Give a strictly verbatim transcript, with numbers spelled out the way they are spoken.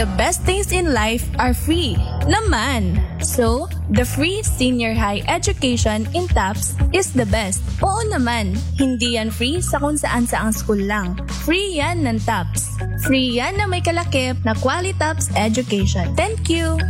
the best things in life are free naman. So, the free senior high education in TAPS is the best. Oo naman, hindi yan free sa kung saan saang school lang. Free yan ng TAPS. Free yan na may kalakip na Quality TAPS education. Thank you!